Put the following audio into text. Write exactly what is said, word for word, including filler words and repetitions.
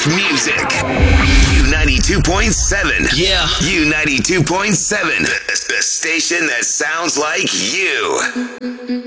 best music. U ninety-two point seven. Yeah. U ninety-two point seven. The, the station that sounds like you.